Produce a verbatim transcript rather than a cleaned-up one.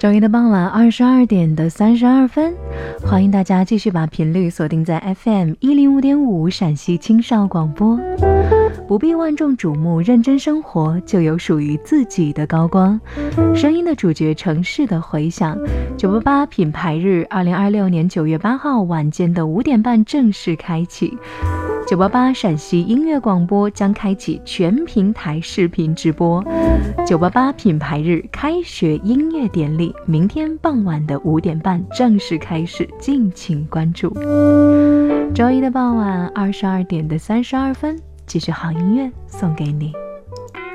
周一的傍晚二十二点的三十二分，欢迎大家继续把频率锁定在 F M 一零五点五陕西青少广播。不必万众瞩目，认真生活就有属于自己的高光。声音的主角，城市的回响。九八八品牌日，二零二六年九月八号晚间的五点半正式开启。九八八陕西音乐广播将开启全平台视频直播。九八八品牌日开学音乐典礼，明天傍晚的五点半正式开始，敬请关注。周一的傍晚二十二点的三十二分，继续好音乐送给你。